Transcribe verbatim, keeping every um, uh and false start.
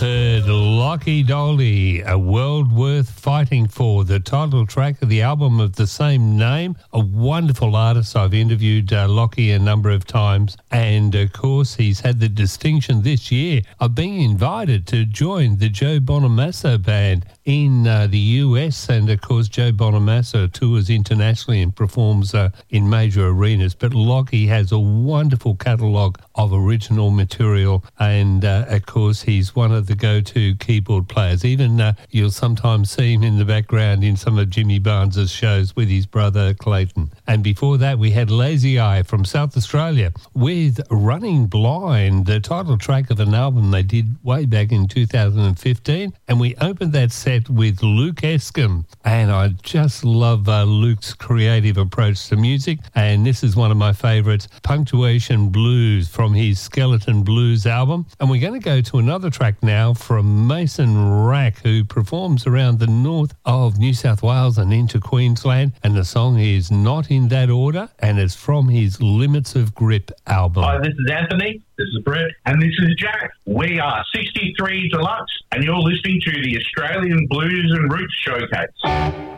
heard Lockie Doley, A World Worth Fighting For, the title track of the album of the same name. A wonderful artist. I've interviewed uh, Lockie a number of times, and of course he's had the distinction this year of being invited to join the Joe Bonamassa band in uh, the U S, and of course Joe Bonamassa tours internationally and performs uh, in major arenas, but Lockie has a wonderful catalogue of original material, and uh, of course he's one of the go-to keyboard players. Even uh, you'll sometimes see him in the background in some of Jimmy Barnes's shows with his brother Clayton. And before that we had Lazy Eye from South Australia with Running Blind, the title track of an album they did way back in two thousand fifteen, and we opened that set with Luke Escombe, and I just love uh, Luke's creative approach to music, and this is one of my favourites, Punctuation Blues from his Skeleton Blues album. And we're going to go to another track now from Mason Rack, who performs around the north of New South Wales and into Queensland, and the song is Not In That Order, and it's from his Limits of Grip album. Hi, this is Anthony, this is Brett, and this is Jack. We are sixty-three Deluxe, and you're listening to the Australian Blues and Roots Showcase.